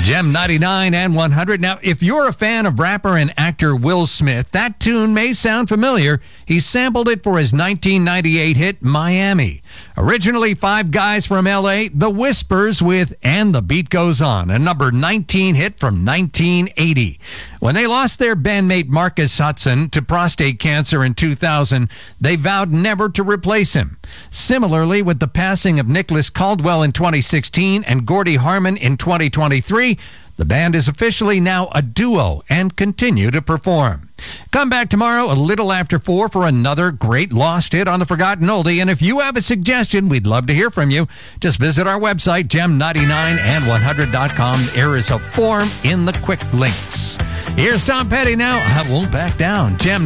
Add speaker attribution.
Speaker 1: Gem 99 and 100. Now, if you're a fan of rapper and actor Will Smith, that tune may sound familiar. He sampled it for his 1998 hit, Miami. Originally, Five Guys from L.A., The Whispers with And the Beat Goes On, a number 19 hit from 1980. When they lost their bandmate Marcus Hudson to prostate cancer in 2000, they vowed never to replace him. Similarly, with the passing of Nicholas Caldwell in 2016 and Gordy Harmon in 2023, the band is officially now a duo and continue to perform. Come back tomorrow a little after 4 for another great lost hit on the Forgotten Oldie. And if you have a suggestion, we'd love to hear from you. Just visit our website, gem99and100.com. There is a form in the quick links. Here's Tom Petty now. I won't back down. Gem